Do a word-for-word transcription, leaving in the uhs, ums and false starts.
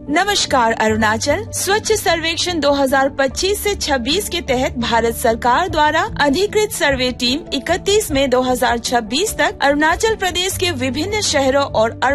नमस्कार अरुणाचल। स्वच्छ सर्वेक्षण दो हज़ार पच्चीस से छब्बीस के तहत भारत सरकार द्वारा अधिकृत सर्वे टीम इकतीस मई दो हज़ार छब्बीस तक अरुणाचल प्रदेश के विभिन्न शहरों और